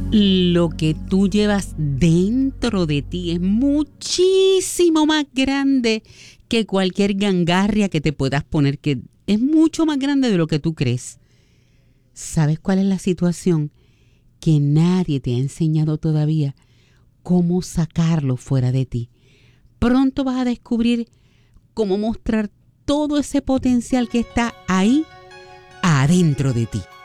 Lo que tú llevas dentro de ti es muchísimo más grande que cualquier gangarria que te puedas poner, que es mucho más grande de lo que tú crees. ¿Sabes cuál es la situación? Que nadie te ha enseñado todavía cómo sacarlo fuera de ti. Pronto vas a descubrir cómo mostrar todo ese potencial que está ahí adentro de ti.